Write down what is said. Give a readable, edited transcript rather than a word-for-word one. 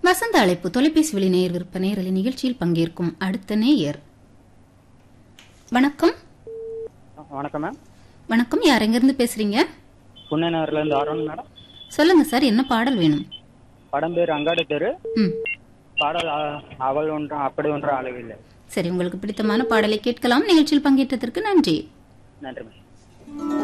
வசந்த அழைப்பு தொலைபேசி வழி நேயர் விருப்ப நேரலை நிகழ்ச்சியில் பங்கேற்கும் அடுத்த நேயர். வணக்கம். வணக்கம் மேம். வணக்கம், யார் எங்கிருந்து பேசுறீங்க? புன்னநகர்ல இருந்து ஆரோன் மேடம். சொல்லுங்க சார், என்ன பாடல் வேணும்? படம் பேர் அங்காடி தெரு. பாடல் அவள் ஒன்று அப்படி ஒன்று அளவில்லை. சரி, உங்களுக்கு பிடித்தமான பாடலை கேட்கலாம். நிகழ்ச்சியில் பங்கேற்றதற்கு நன்றி. நன்றி மேம்.